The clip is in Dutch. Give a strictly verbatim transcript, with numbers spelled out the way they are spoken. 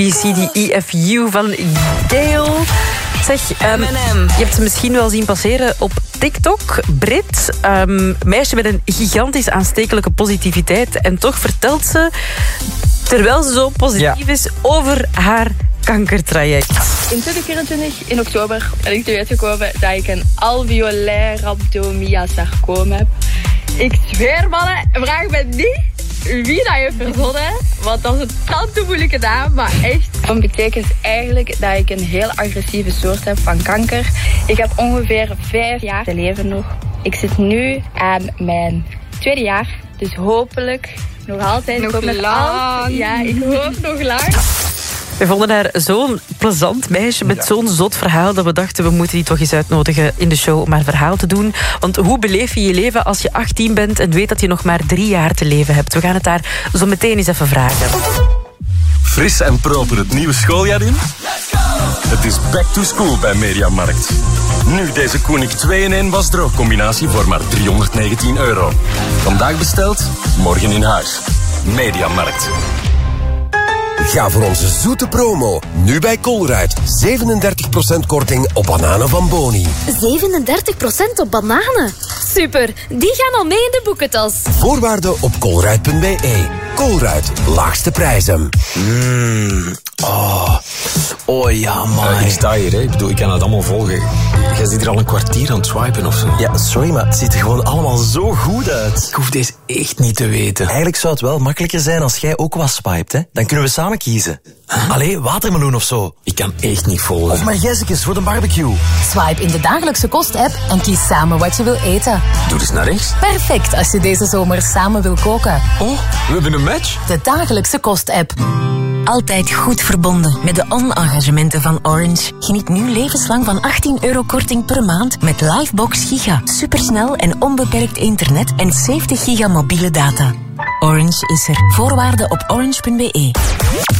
C D E F U van Gail. Zeg, um, je hebt ze misschien wel zien passeren op TikTok. Brit, um, meisje met een gigantisch aanstekelijke positiviteit. En toch vertelt ze, terwijl ze zo positief ja. is, over haar kankertraject. In twintig vierentwintig, in oktober, ben ik te weten gekomen dat ik een alveolair rhabdomyosarcoom heb. Ik zweer, mannen, vraag me niet wie dat heeft verzonnen, want dat is een tante moeilijke naam, maar echt. Dat betekent eigenlijk dat ik een heel agressieve soort heb van kanker. Ik heb ongeveer vijf jaar te leven nog. Ik zit nu aan mijn tweede jaar, dus hopelijk nog altijd. Nog lang. Al, ja, ik hoop nog lang. We vonden haar zo'n plezant meisje met ja. zo'n zot verhaal dat we dachten, we moeten die toch eens uitnodigen in de show om haar verhaal te doen. Want hoe beleef je je leven als je achttien bent en weet dat je nog maar drie jaar te leven hebt? We gaan het daar zo meteen eens even vragen. Fris en proper het nieuwe schooljaar in? Het is back to school bij Mediamarkt. Nu deze Koenig twee in één wasdroogcombinatie voor maar driehonderdnegentien euro. Vandaag besteld, morgen in huis. Mediamarkt. Ga voor onze zoete promo. Nu bij Colruyt. zevenendertig procent korting op bananen van Boni. zevenendertig procent op bananen? Super, die gaan al mee in de boekentas. Voorwaarden op colruyt punt b e. Colruyt, laagste prijzen. Mmm, oh. Oh ja, man. Uh, ik sta hier, hè. Ik bedoel, ik kan het allemaal volgen. Jij zit hier al een kwartier aan het swipen of zo. Ja, sorry, maar het ziet er gewoon allemaal zo goed uit. Ik hoef deze echt niet te weten. Eigenlijk zou het wel makkelijker zijn als jij ook wat swipet, hè. Dan kunnen we samen kiezen. Huh? Allee, watermeloen of zo. Ik kan echt niet volgen. Of margezekes voor de barbecue. Swipe in de dagelijkse kost-app en kies samen wat je wil eten. Doe eens naar rechts. Perfect als je deze zomer samen wil koken. Oh, we hebben een match. De dagelijkse kost-app. Altijd goed verbonden met de on-engagementen van Orange. Geniet nu levenslang van achttien euro korting per maand met Livebox Giga. Supersnel en onbeperkt internet en zeventig giga mobiele data. Orange is er. Voorwaarden op orange punt b e.